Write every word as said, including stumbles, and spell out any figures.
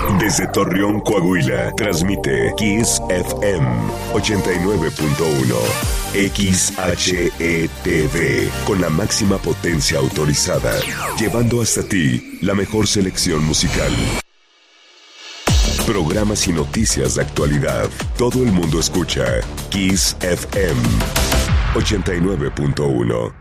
Desde Torreón, Coahuila, transmite Kiss F M ochenta y nueve punto uno. X H E T V, con la máxima potencia autorizada, llevando hasta ti la mejor selección musical. Programas y noticias de actualidad. Todo el mundo escucha Kiss F M ochenta y nueve punto uno.